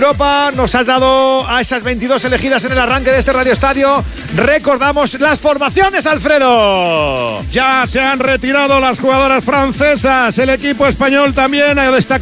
Europa, nos has dado a esas 22 elegidas en el arranque de este Radio Estadio. Recordamos las formaciones, Alfredo. Ya se han retirado las jugadoras francesas. El equipo español también ha destacado